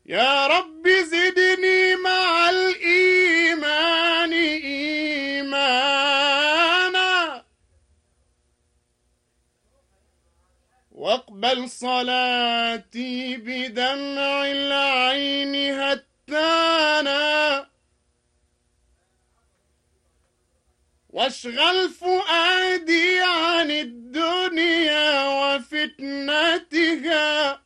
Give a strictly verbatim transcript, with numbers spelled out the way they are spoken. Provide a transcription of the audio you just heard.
يا رب زدني مع الإيمان إيمانا، واقبل صلاتي بدمع العين هتانا، واشغل فؤادي عن الدنيا وفتنتها،